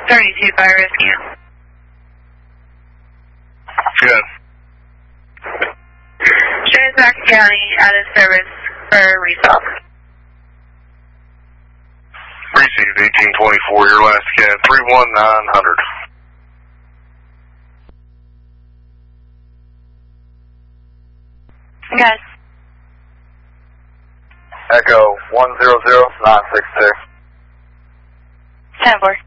32 Fire Rescue. Good. Shenandoah County out of service for refill. Received 1824, your last CAD 31900. Yes. Echo 100962. 10-4.